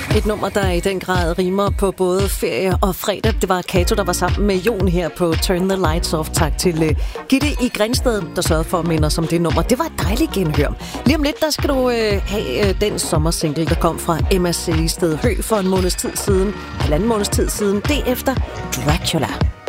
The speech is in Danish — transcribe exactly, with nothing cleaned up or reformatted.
Et nummer, der i den grad rimer på både ferie og fredag. Det var Kato, der var sammen med Jon her på Turn the Lights Off. Tak til uh, Gitte i Grænsted, der sørgede for at minde os om det nummer. Det var et dejligt genhør. Lige om lidt, der skal du uh, have uh, den sommersingle, der kom fra Emma Celisted Høgh for en måneds tid siden. Halvanden måneds tid siden. Det efter Dracula.